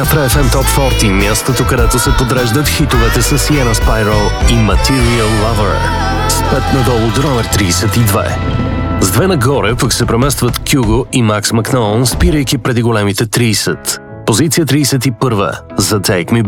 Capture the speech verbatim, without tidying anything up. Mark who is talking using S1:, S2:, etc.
S1: After еф ем Top сорок, мястото, където се подреждат хитовете с Sienna Spiral и Material Lover. С пет надолу до номер трийсет и две. С две нагоре пък се преместват Кюго и Макс Макнон, спирайки преди големите трийсет. Позиция трийсет и първа за Take Me